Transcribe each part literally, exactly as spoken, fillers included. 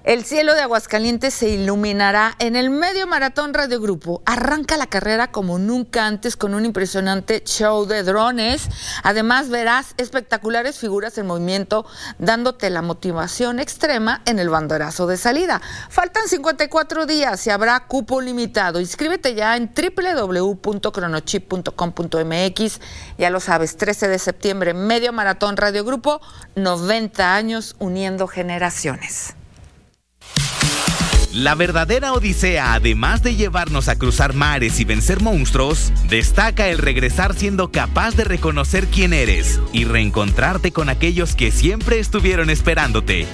El cielo de Aguascalientes se iluminará en el Medio Maratón Radio Grupo. Arranca la carrera como nunca antes con un impresionante show de drones. Además verás espectaculares figuras en movimiento dándote la motivación extrema en el banderazo de salida. Faltan cincuenta y cuatro días y habrá cupo limitado. Inscríbete ya en doble u doble u doble u punto cronochip punto com punto m x. Ya lo sabes, trece de septiembre, Medio Maratón Radio Grupo, noventa años uniendo generaciones. La verdadera odisea, además de llevarnos a cruzar mares y vencer monstruos, destaca el regresar siendo capaz de reconocer quién eres y reencontrarte con aquellos que siempre estuvieron esperándote.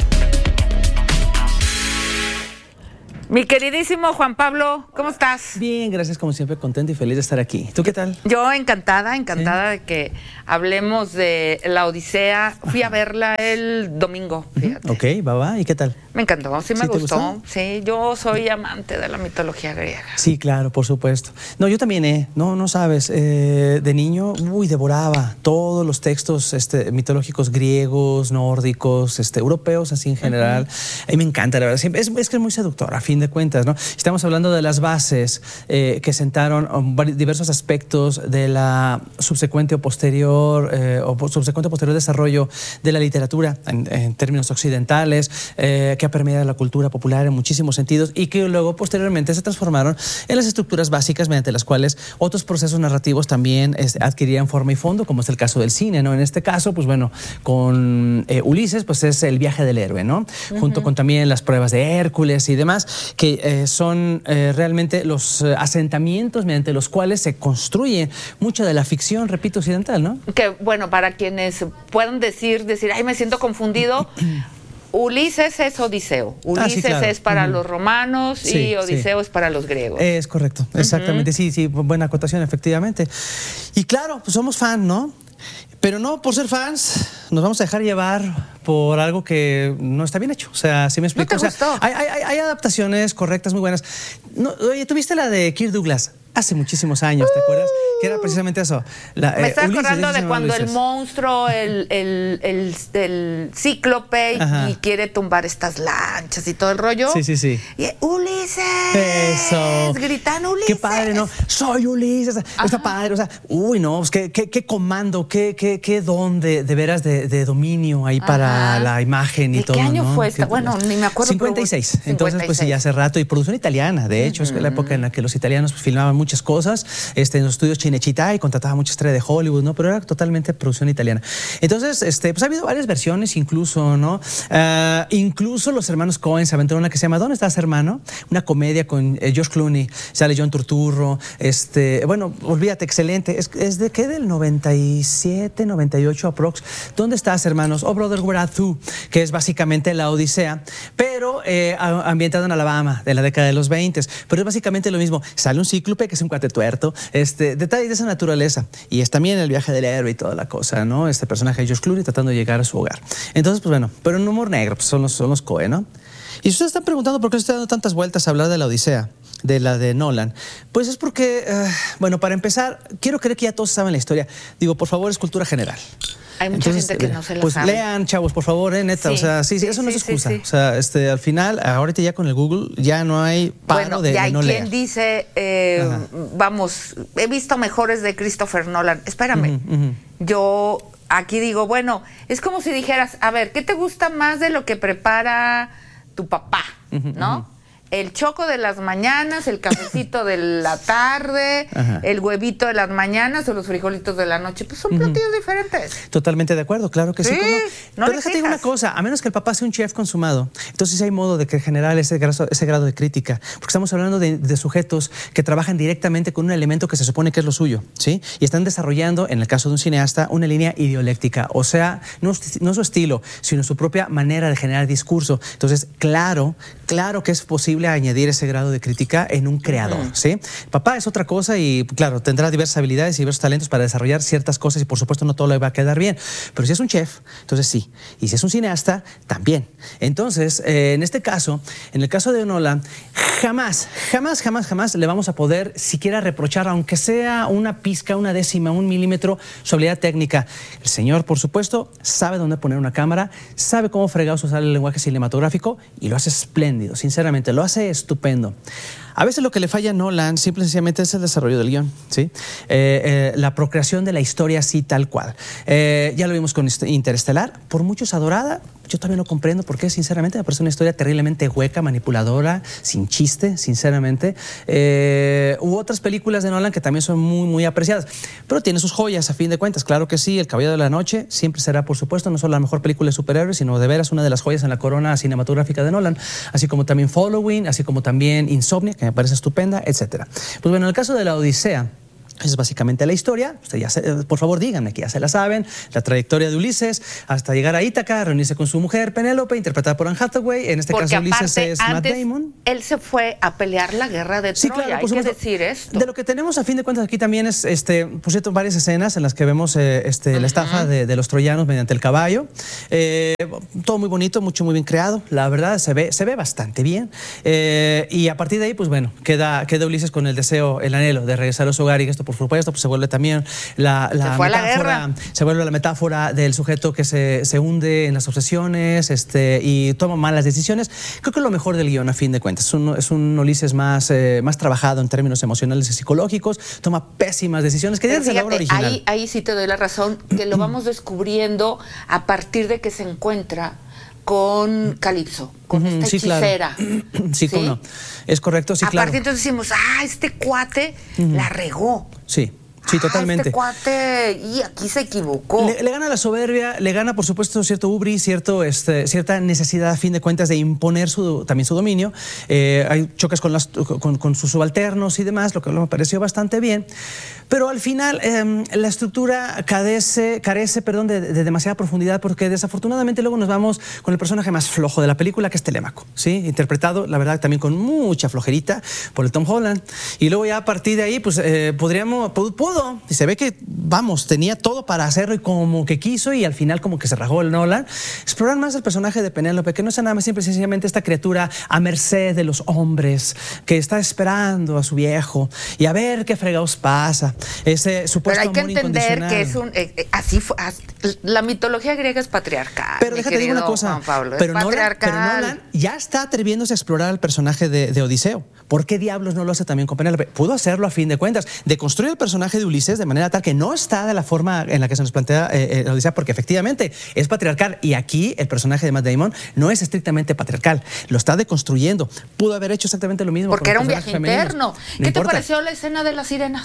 Mi queridísimo Juan Pablo, ¿cómo estás? Bien, gracias, como siempre, contento y feliz de estar aquí. ¿Tú qué tal? Yo encantada, encantada ¿Sí? de que hablemos de la Odisea. Fui a verla el domingo, fíjate. Ok, va, va. ¿Y qué tal? Me encantó, sí me ¿Sí te gustó. gustó? Sí, yo soy amante de la mitología griega. Sí, claro, por supuesto. No, yo también, ¿eh? No, no sabes. Eh, de niño, uy, devoraba todos los textos este, mitológicos griegos, nórdicos, este, europeos, así en general. Uh-huh. A mí me encanta, la verdad. Siempre, es, es que es muy seductor, a fin de cuentas, ¿no? Estamos hablando de las bases eh, que sentaron um, diversos aspectos de la subsecuente o posterior eh, o subsecuente o posterior desarrollo de la literatura en, en términos occidentales, eh, que ha permeado la cultura popular en muchísimos sentidos y que luego posteriormente se transformaron en las estructuras básicas mediante las cuales otros procesos narrativos también este, adquirían forma y fondo, como es el caso del cine, ¿no? En este caso, pues bueno, con eh, Ulises, pues es el viaje del héroe, ¿no? Uh-huh. Junto con también las pruebas de Hércules y demás, que eh, son eh, realmente los eh, asentamientos mediante los cuales se construye mucha de la ficción, repito, occidental, ¿no? Que bueno, para quienes puedan decir, decir, ay, me siento confundido, Ulises es Odiseo. Ulises ah, sí, claro. es para uh-huh. los romanos sí, y Odiseo sí. es para los griegos. Es correcto, exactamente, uh-huh. sí, sí, buena acotación, efectivamente. Y claro, pues somos fan, ¿no? Pero no por ser fans nos vamos a dejar llevar por algo que no está bien hecho. O sea, ¿sí me explico? ¿No te o sea, gustó? Hay, hay, hay adaptaciones correctas, muy buenas. No, oye, ¿tuviste la de Kirk Douglas? Hace muchísimos años, ¿te acuerdas? Que era precisamente eso. La, Me eh, estás Ulises, acordando de cuando Ulises. el monstruo, el, el, el, el cíclope, Ajá. y quiere tumbar estas lanchas y todo el rollo. Sí, sí, sí. Y Ulises. Eso. Gritan Ulises. Qué padre, ¿no? Soy Ulises. Ajá. Está padre. O sea, uy, no, pues qué, qué, qué comando, qué, qué, qué don de, de veras de, de dominio ahí Ajá. para la imagen y ¿De todo. ¿Qué año ¿no? fue esta? Bueno, ni me acuerdo. cincuenta y seis. Entonces, pues sí, ya hace rato. Y producción italiana, de hecho, uh-huh. es la época en la que los italianos pues, filmaban muchas cosas, este, en los estudios Cinecittà, y contrataba mucha estrella de Hollywood, ¿no? Pero era totalmente producción italiana. Entonces, este, pues ha habido varias versiones incluso, ¿no? Uh, incluso los hermanos Coen se aventaron una que se llama ¿Dónde estás, hermano? Una comedia con eh, George Clooney, sale John Turturro, este, bueno, olvídate, excelente. Es, es de ¿qué? Del noventa y siete, noventa y ocho aprox. ¿Dónde estás, hermanos? Oh, brother, where art thou? Que es básicamente la Odisea, pero eh, ambientada en Alabama, de la década de los veinte. Pero es básicamente lo mismo. Sale un cíclope, que es un cuate tuerto, este, detalles de esa naturaleza. Y es también el viaje del héroe y toda la cosa, ¿no? Este personaje de George Clooney tratando de llegar a su hogar. Entonces, pues bueno, pero en humor negro, pues son los, son los Coen, ¿no? Y ustedes están preguntando por qué estoy dando tantas vueltas a hablar de la Odisea, de la de Nolan. Pues es porque, uh, bueno, para empezar, quiero creer que ya todos saben la historia. Digo, por favor, es cultura general. Hay mucha Entonces, gente que no se la pues sabe. Pues lean, chavos, por favor, eh, neta. Sí, o sea, sí, sí, eso sí, no es excusa. Sí, sí. O sea, este, al final, ahorita ya con el Google, ya no hay paro bueno, de, y hay de no quien leer. dice, eh, vamos, he visto mejores de Christopher Nolan. Espérame, uh-huh, uh-huh. yo aquí digo, bueno, es como si dijeras, a ver, ¿qué te gusta más de lo que prepara tu papá? Uh-huh, ¿no? Uh-huh. El choco de las mañanas, el cafecito de la tarde, Ajá. el huevito de las mañanas o los frijolitos de la noche, pues son platillos uh-huh. diferentes. Totalmente de acuerdo, claro que sí. sí no. Pero déjate digo una cosa, a menos que el papá sea un chef consumado, entonces hay modo de que generar ese grado, ese grado de crítica, porque estamos hablando de, de sujetos que trabajan directamente con un elemento que se supone que es lo suyo, ¿sí? Y están desarrollando, en el caso de un cineasta, una línea idioléctica, o sea, no, no su estilo, sino su propia manera de generar discurso. Entonces, claro, claro que es posible imposible añadir ese grado de crítica en un creador, uh-huh. ¿sí? Papá es otra cosa y, claro, tendrá diversas habilidades y diversos talentos para desarrollar ciertas cosas y, por supuesto, no todo le va a quedar bien. Pero si es un chef, entonces sí. Y si es un cineasta, también. Entonces, eh, en este caso, en el caso de Nolan, jamás, jamás, jamás, jamás le vamos a poder siquiera reprochar, aunque sea una pizca, una décima, un milímetro, su habilidad técnica. El señor, por supuesto, sabe dónde poner una cámara, sabe cómo fregados usar el lenguaje cinematográfico y lo hace espléndido, sinceramente, lo hace estupendo. A veces lo que le falla a Nolan simple y sencillamente es el desarrollo del guión, ¿sí? Eh, eh, la procreación de la historia así tal cual. Eh, ya lo vimos con Interestelar, por muchos adorada, yo también lo comprendo porque sinceramente me parece una historia terriblemente hueca, manipuladora, sin chiste, sinceramente. Eh, hubo otras películas de Nolan que también son muy, muy apreciadas, pero tiene sus joyas a fin de cuentas, claro que sí. El Caballero de la Noche siempre será, por supuesto, no solo la mejor película de superhéroes, sino de veras una de las joyas en la corona cinematográfica de Nolan, así como también Following, así como también Insomnia, que me parece estupenda, etcétera. Pues bueno, en el caso de la Odisea, es básicamente la historia. Usted ya se, por favor, díganme que ya se la saben. La trayectoria de Ulises hasta llegar a Ítaca, reunirse con su mujer Penélope, interpretada por Anne Hathaway. En este Porque caso, Ulises aparte, es Matt antes, Damon. Él se fue a pelear la guerra de Sí, Troya. claro, Hay que decir esto. De lo que tenemos a fin de cuentas aquí también es, este, por cierto, varias escenas en las que vemos eh, este, uh-huh. la estafa de, de los troyanos mediante el caballo. Eh, todo muy bonito, mucho muy bien creado. La verdad, se ve, se ve bastante bien. Eh, y a partir de ahí, pues bueno, queda, queda Ulises con el deseo, el anhelo de regresar a su hogar, y esto, por supuesto, pues se vuelve también la, la se metáfora, la se vuelve la metáfora del sujeto que se, se hunde en las obsesiones este, y toma malas decisiones. Creo que es lo mejor del guión, a fin de cuentas. Es un, es un Ulises más, eh, más trabajado en términos emocionales y psicológicos, toma pésimas decisiones que deben ser la obra original. Ahí, ahí sí te doy la razón, que lo vamos descubriendo a partir de que se encuentra con Calipso, con esta sí, hechicera. Claro. Sí, ¿sí? No. Es correcto, sí, a claro. A partir entonces decimos, ah, este cuate uh-huh. la regó. Sí. Sí, ah, totalmente. Este cuate, y aquí se equivocó. Le, le gana la soberbia, le gana, por supuesto, cierto ubri, cierto, este, cierta necesidad, a fin de cuentas, de imponer su, también su dominio. Eh, hay choques con, las, con, con sus subalternos y demás, lo que me pareció bastante bien. Pero al final, eh, la estructura carece, carece perdón, de, de demasiada profundidad, porque desafortunadamente luego nos vamos con el personaje más flojo de la película, que es Telémaco, ¿sí? Interpretado, la verdad, también con mucha flojerita por el Tom Holland. Y luego ya a partir de ahí, pues eh, podríamos, pudo, y se ve que, vamos, tenía todo para hacerlo y como que quiso, y al final como que se rajó el Nolan. Explorar más el personaje de Penélope, que no es nada más simple y sencillamente esta criatura a merced de los hombres, que está esperando a su viejo y a ver qué fregados pasa. Ese supuesto Pero hay que amor entender que es un eh, eh, así fue, as, la mitología griega es patriarcal. Pero déjate decir una cosa, Pablo, pero, Nolan, pero Nolan ya está atreviéndose a explorar el personaje de, de Odiseo. ¿Por qué diablos no lo hace también con Penélope? Pudo hacerlo a fin de cuentas, de construir el personaje de Ulises de manera tal que no está de la forma en la que se nos plantea eh, eh, Odisea, porque efectivamente es patriarcal, y aquí el personaje de Matt Damon no es estrictamente patriarcal, lo está deconstruyendo. Pudo haber hecho exactamente lo mismo. Porque era un viaje femeninos. interno. No ¿Qué importa. te pareció la escena de las sirenas?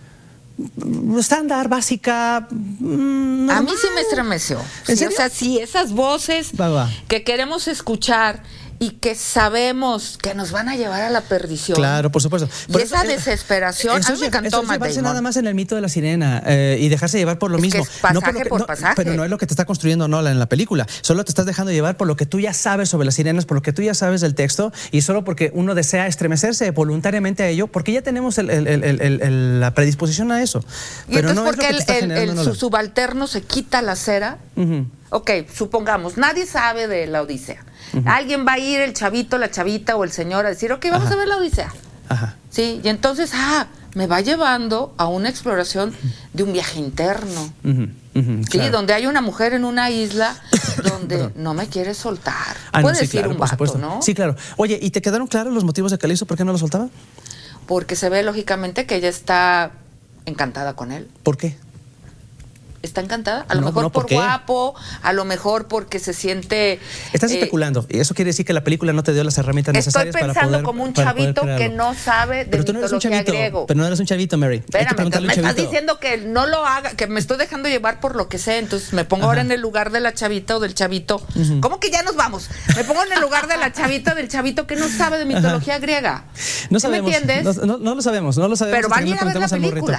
Estándar, básica. Mmm, a mí sí me estremeció. ¿En sí, serio? O sea, sí, esas voces va, va. que queremos escuchar y que sabemos que nos van a llevar a la perdición. Claro, por supuesto. Y por esa eso, desesperación, eso a mí me encantó eso Matt llevarse Damon. nada más en el mito de la sirena eh, y dejarse llevar por lo es mismo. Que es pasaje no por, lo que, por no, pasaje. Pero no es lo que te está construyendo Nolan en la película. Solo te estás dejando llevar por lo que tú ya sabes sobre las sirenas, por lo que tú ya sabes del texto, y solo porque uno desea estremecerse voluntariamente a ello, porque ya tenemos el, el, el, el, el, la predisposición a eso. Y pero entonces, no porque es lo que el, el, el su subalterno se quita la cera. Uh-huh. Ok, supongamos, nadie sabe de la Odisea. Uh-huh. Alguien va a ir, el chavito, la chavita o el señor, a decir, ok, vamos Ajá. a ver la Odisea. Ajá. Sí, y entonces, ah, me va llevando a una exploración de un viaje interno. Uh-huh. Uh-huh, sí, claro. Donde hay una mujer en una isla donde no me quiere soltar. Ah, Puede no, sí, decir claro, un vato, por supuesto. ¿no? Sí, claro. Oye, ¿y te quedaron claros los motivos de Calipso por qué no lo soltaba? Porque se ve lógicamente que ella está encantada con él. ¿Por qué? ¿Está encantada? A lo no, mejor no, ¿por, por guapo, a lo mejor porque se siente... Estás eh, especulando, y eso quiere decir que la película no te dio las herramientas necesarias para poder... Estoy pensando como un chavito que no sabe de pero tú no eres un chavito, griego. Pero no eres un chavito, Mary. Espérame, entonces me estás diciendo que no lo haga, que me estoy dejando llevar por lo que sé, entonces me pongo Ajá. ahora en el lugar de la chavita o del chavito. Uh-huh. ¿Cómo que ya nos vamos? Me pongo en el lugar de la chavita o del chavito que no sabe de mitología Ajá. griega. No ¿Sí sabemos, me entiendes? No, no, no lo sabemos, no lo sabemos. Pero van a ir a ver la película.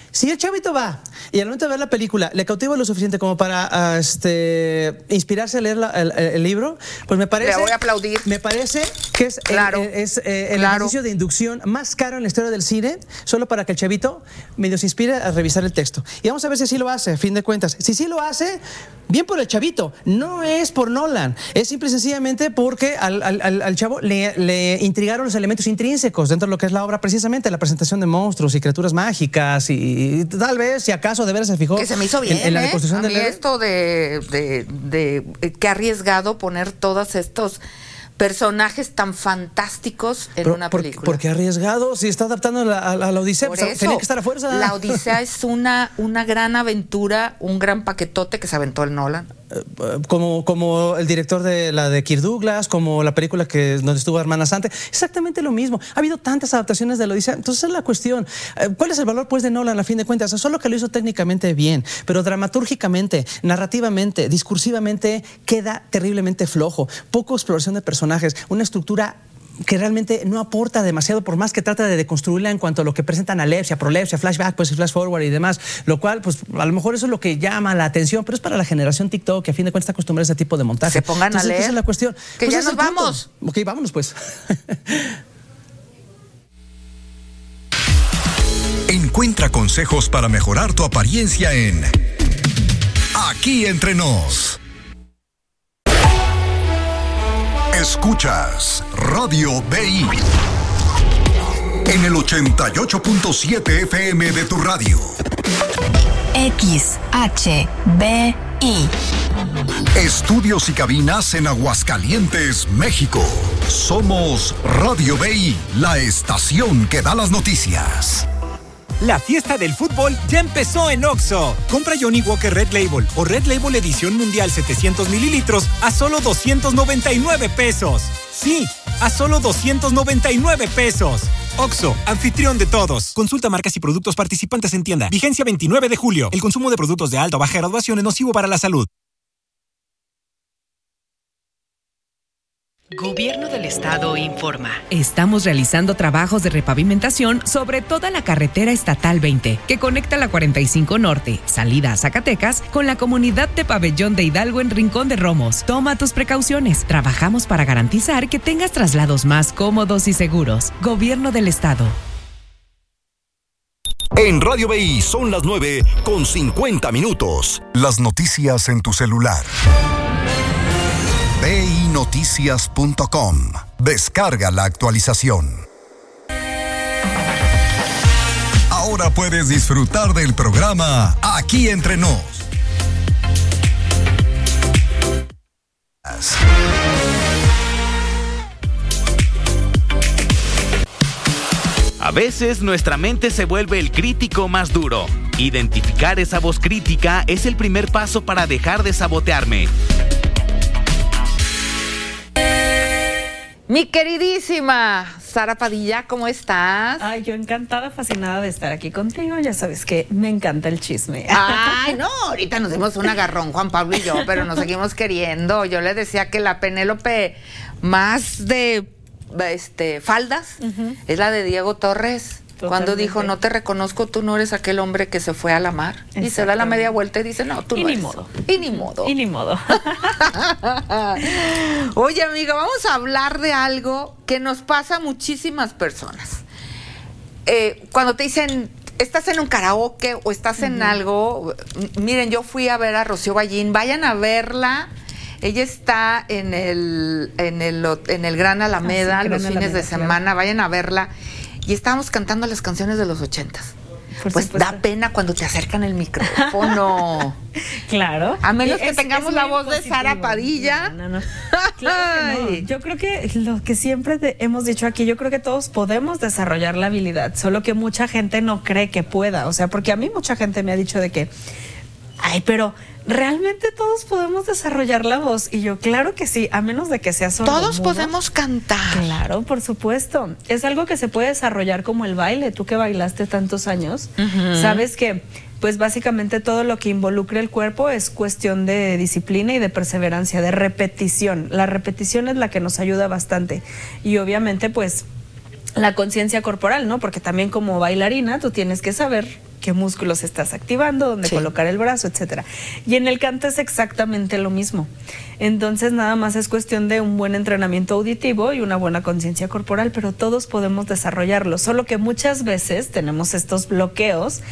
Si el chavito va y al momento de ver la película le cautiva lo suficiente como para uh, este, inspirarse a leer la, el, el libro, pues me parece... Le voy a aplaudir. Me parece que es claro, el, es, eh, el claro. ejercicio de inducción más caro en la historia del cine, solo para que el chavito medio se inspire a revisar el texto. Y vamos a ver si sí lo hace, a fin de cuentas. Si sí lo hace, bien por el chavito. No es por Nolan. Es simple y sencillamente porque al, al, al chavo le, le intrigaron los elementos intrínsecos dentro de lo que es la obra, precisamente la presentación de monstruos y criaturas mágicas y, y tal vez, si acaso, de veras se fijó que se me hizo bien, en, en la ¿eh? deconstrucción a mí del esto de, de, de, de que arriesgado poner todos estos personajes tan fantásticos en Pero, una por, película. ¿Por qué arriesgado? Si está adaptando la, a, a la Odisea, Por pues, eso, tenía que estar a fuerza. La Odisea es una, una gran aventura, un gran paquetote que se aventó el Nolan. Como, como el director de la de Kirk Douglas, como la película que donde estuvo Hermana Sante, exactamente lo mismo. Ha habido tantas adaptaciones de la Odisea. Entonces es la cuestión. ¿Cuál es el valor pues de Nolan a fin de cuentas? Solo que lo hizo técnicamente bien, pero dramatúrgicamente, narrativamente, discursivamente queda terriblemente flojo. Poco exploración de personajes, una estructura que realmente no aporta demasiado, por más que trata de deconstruirla en cuanto a lo que presentan alepsia, prolepsia, flashback, pues flash forward y demás, lo cual, pues a lo mejor eso es lo que llama la atención, pero es para la generación TikTok, que a fin de cuentas está acostumbrada a ese tipo de montaje. Se pongan Entonces, a leer. Esa es la cuestión. Que pues ya nos vamos. Ok, vámonos pues. Encuentra consejos para mejorar tu apariencia en Aquí Entre Nos. Escuchas Radio B I en el ochenta y ocho punto siete F M de tu radio. X H B I. Estudios y cabinas en Aguascalientes, México. Somos Radio B I, la estación que da las noticias. La fiesta del fútbol ya empezó en Oxxo. Compra Johnny Walker Red Label o Red Label Edición Mundial setecientos mililitros a solo doscientos noventa y nueve pesos. Sí, a solo doscientos noventa y nueve pesos. Oxxo, anfitrión de todos. Consulta marcas y productos participantes en tienda. Vigencia veintinueve de julio. El consumo de productos de alta o baja graduación es nocivo para la salud. Gobierno del Estado informa. Estamos realizando trabajos de repavimentación sobre toda la carretera estatal veinte, que conecta la cuarenta y cinco Norte, salida a Zacatecas, con la comunidad de Pabellón de Hidalgo en Rincón de Romos. Toma tus precauciones. Trabajamos para garantizar que tengas traslados más cómodos y seguros. Gobierno del Estado. En Radio B I son las nueve con cincuenta minutos. Las noticias en tu celular. B I noticias punto com. Descarga la actualización. Ahora puedes disfrutar del programa Aquí Entre Nos. A veces nuestra mente se vuelve el crítico más duro. Identificar esa voz crítica es el primer paso para dejar de sabotearme. Mi queridísima Sara Padilla, ¿cómo estás? Ay, yo encantada, fascinada de estar aquí contigo. Ya sabes que me encanta el chisme. Ay, no, ahorita nos dimos un agarrón Juan Pablo y yo, pero nos seguimos queriendo. Yo le decía que la Penélope más de este faldas uh-huh. es la de Diego Torres. Totalmente. Cuando dijo, no te reconozco, tú no eres aquel hombre que se fue a la mar. Y se da la media vuelta y dice, no, tú y no ni eres. Modo. Y ni modo. Y ni modo. Oye, amiga, vamos a hablar de algo que nos pasa a muchísimas personas. Eh, cuando te dicen, estás en un karaoke o estás uh-huh. en algo, miren, yo fui a ver a Rocío Ballín, vayan a verla. Ella está en el, en el, en el Gran Alameda, ah, sí, los Gran fines Alameda, de semana, claro. Vayan a verla. Y estábamos cantando las canciones de los ochentas. Por pues supuesto. Da pena cuando te acercan el micrófono. Claro. A menos es, que tengamos es la voz positivo. de Sara Padilla. No, no, no. Claro que no. Yo creo que lo que siempre te hemos dicho aquí, yo creo que todos podemos desarrollar la habilidad, solo que mucha gente no cree que pueda. O sea, porque a mí mucha gente me ha dicho de que, ay, pero realmente todos podemos desarrollar la voz. Y yo, claro que sí, a menos de que sea sordo. Todos podemos cantar. Claro, por supuesto. Es algo que se puede desarrollar como el baile. Tú que bailaste tantos años, uh-huh. sabes que pues básicamente todo lo que involucra el cuerpo es cuestión de disciplina y de perseverancia, de repetición. La repetición es la que nos ayuda bastante. Y obviamente pues la conciencia corporal, ¿no? Porque también como bailarina tú tienes que saber qué músculos estás activando, dónde sí. colocar el brazo, etcétera. Y en el canto es exactamente lo mismo. Entonces nada más es cuestión de un buen entrenamiento auditivo y una buena conciencia corporal, pero todos podemos desarrollarlo, solo que muchas veces tenemos estos bloqueos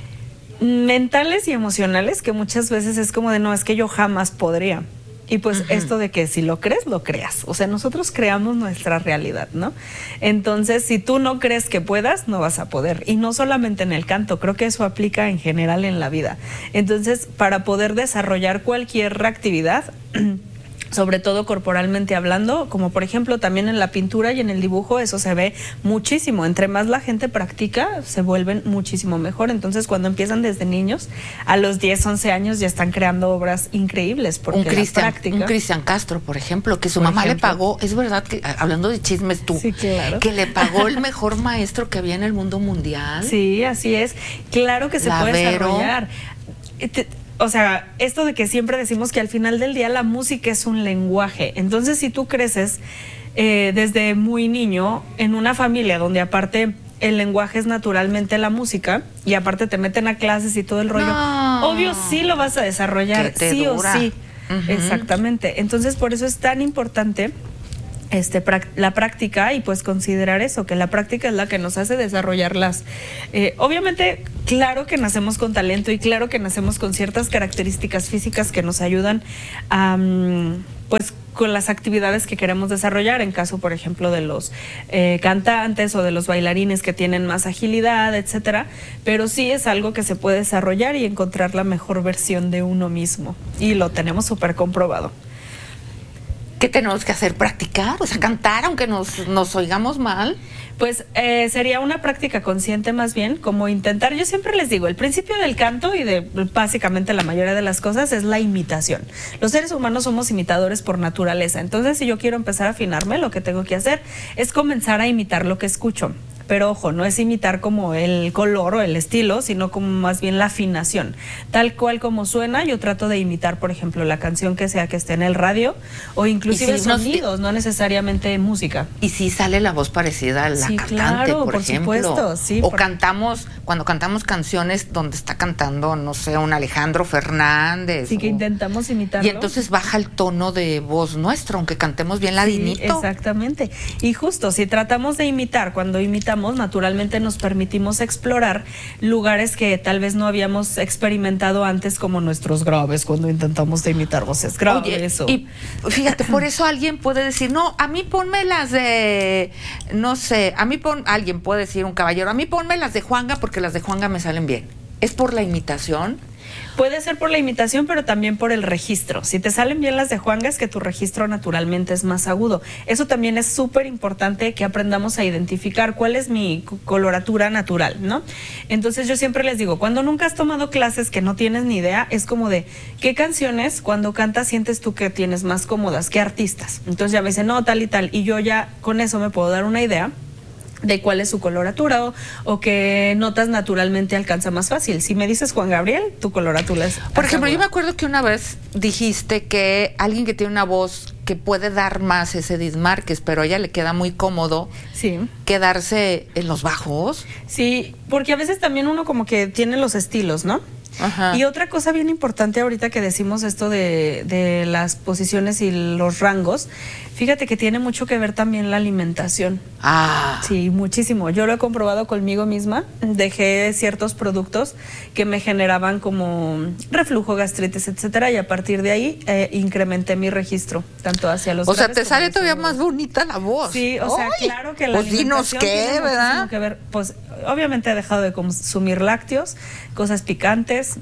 mentales y emocionales que muchas veces es como de no, es que yo jamás podría. Y pues uh-huh. esto de que si lo crees, lo creas. O sea, nosotros creamos nuestra realidad, ¿no? Entonces, si tú no crees que puedas, no vas a poder. Y no solamente en el canto, creo que eso aplica en general en la vida. Entonces, para poder desarrollar cualquier actividad, sobre todo corporalmente hablando, como por ejemplo también en la pintura y en el dibujo, eso se ve muchísimo. Entre más la gente practica, se vuelven muchísimo mejor. Entonces, cuando empiezan desde niños, a los diez, once años ya están creando obras increíbles. Porque un Cristian, práctica... un Cristian Castro, por ejemplo, que su por mamá ejemplo. le pagó, es verdad que, hablando de chismes tú, sí, claro. que le pagó el mejor maestro que había en el mundo mundial. Sí, así es. Claro que se la puede Vero. desarrollar. Te, O sea, esto de que siempre decimos que al final del día la música es un lenguaje. Entonces, si tú creces eh, desde muy niño en una familia donde aparte el lenguaje es naturalmente la música y aparte te meten a clases y todo el rollo, no. obvio sí lo vas a desarrollar, sí dura. o sí. Uh-huh. Exactamente. Entonces, por eso es tan importante Este, la práctica y pues considerar eso, que la práctica es la que nos hace desarrollarlas. Eh, obviamente, claro que nacemos con talento y claro que nacemos con ciertas características físicas que nos ayudan a, um, pues, con las actividades que queremos desarrollar, en caso, por ejemplo, de los eh, cantantes o de los bailarines que tienen más agilidad, etcétera, pero sí es algo que se puede desarrollar y encontrar la mejor versión de uno mismo, y lo tenemos súper comprobado. ¿Qué tenemos que hacer? ¿Practicar? O sea, cantar aunque nos, nos oigamos mal. Pues eh, sería una práctica consciente más bien, como intentar, yo siempre les digo, el principio del canto y de básicamente la mayoría de las cosas es la imitación. Los seres humanos somos imitadores por naturaleza, entonces si yo quiero empezar a afinarme, lo que tengo que hacer es comenzar a imitar lo que escucho. Pero ojo, no es imitar como el color o el estilo, sino como más bien la afinación. Tal cual como suena, yo trato de imitar, por ejemplo, la canción que sea que esté en el radio o inclusive si sonidos, no, no necesariamente música. Y si sale la voz parecida a la sí, cantante, claro, por, por ejemplo. Supuesto, sí, o por... cantamos, cuando cantamos canciones donde está cantando, no sé, un Alejandro Fernández. Sí, o... que intentamos imitarlo. Y entonces baja el tono de voz nuestro, aunque cantemos bien ladinito. Sí, exactamente. Y justo, si tratamos de imitar, cuando imitamos, naturalmente nos permitimos explorar lugares que tal vez no habíamos experimentado antes, como nuestros graves, cuando intentamos de imitar voces graves. Oye, y fíjate, por eso alguien puede decir, no, a mí ponme las de, no sé, a mí pon, alguien puede decir, un caballero, a mí ponme las de Juanga porque las de Juanga me salen bien. ¿Es por la imitación? Puede ser por la imitación, pero también por el registro. Si te salen bien las de Juanga, es que tu registro naturalmente es más agudo. Eso también es súper importante, que aprendamos a identificar cuál es mi coloratura natural, ¿no? Entonces yo siempre les digo, cuando nunca has tomado clases que no tienes ni idea, es como de, ¿qué canciones cuando cantas sientes tú que tienes más cómodas? ¿Qué artistas? Entonces ya me dicen, no, tal y tal, y yo ya con eso me puedo dar una idea de cuál es su coloratura o, o qué notas naturalmente alcanza más fácil. Si me dices Juan Gabriel, tu coloratura es... Por ejemplo, yo me acuerdo que una vez dijiste que alguien que tiene una voz que puede dar más es Edith Márquez, pero a ella le queda muy cómodo sí. quedarse en los bajos. Sí, porque a veces también uno como que tiene los estilos, ¿no? Ajá. Y otra cosa bien importante ahorita que decimos esto de, de las posiciones y los rangos, fíjate que tiene mucho que ver también la alimentación. Ah. Sí, muchísimo. Yo lo he comprobado conmigo misma. Dejé ciertos productos que me generaban como reflujo, gastritis, etcétera, y a partir de ahí eh, incrementé mi registro, tanto hacia los... O sea, te sale todavía más bonita la voz. Sí, o sea, ¡ay! Claro que la pues alimentación dinos qué, tiene ¿verdad? que ver. Pues obviamente he dejado de consumir lácteos, cosas picantes,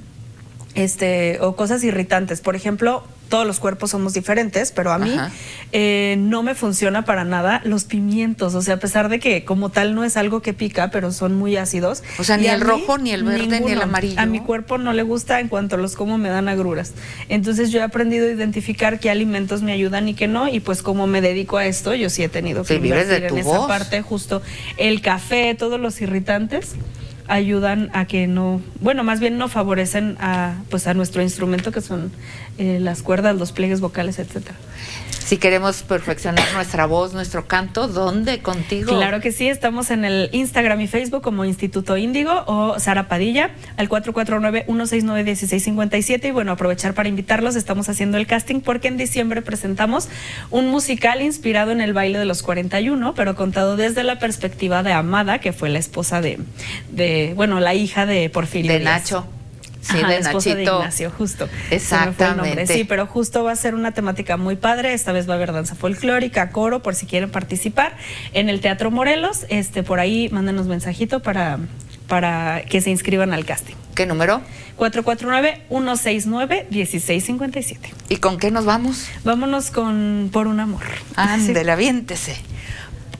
este, o cosas irritantes. Por ejemplo, todos los cuerpos somos diferentes, pero a mí eh, no me funciona para nada los pimientos. O sea, a pesar de que como tal no es algo que pica, pero son muy ácidos. O sea, ni el mí, rojo, ni el verde, ninguno. ni el amarillo. A mi cuerpo no le gusta, en cuanto los como me dan agruras. Entonces yo he aprendido a identificar qué alimentos me ayudan y qué no, y pues como me dedico a esto, yo sí he tenido que sí, vives de invertir tu en voz. esa parte, justo el café, todos los irritantes. ayudan a que no, bueno, más bien no favorecen a, pues a nuestro instrumento, que son eh, las cuerdas, los pliegues vocales, etcétera. Si queremos perfeccionar nuestra voz, nuestro canto, ¿dónde? ¿Contigo? Claro que sí, estamos en el Instagram y Facebook como Instituto Índigo o Sara Padilla, al cuatro cuatro nueve, uno seis nueve, uno seis cinco siete. Y bueno, aprovechar para invitarlos, estamos haciendo el casting porque en diciembre presentamos un musical inspirado en el baile de los cuarenta y uno, pero contado desde la perspectiva de Amada, que fue la esposa de, de bueno, la hija de Porfirio De Díaz. Nacho. Sí, Ajá, de la esposa Nachito. de Ignacio, justo. Exactamente. Sí, pero justo va a ser una temática muy padre. Esta vez va a haber danza folclórica, coro, por si quieren participar, en el Teatro Morelos. Este, por ahí mándenos mensajito para, para que se inscriban al casting. ¿Qué número? cuatro cuatro nueve, uno seis nueve, uno seis cinco siete. ¿Y con qué nos vamos? Vámonos con Por un amor. Ándele, aviéntese.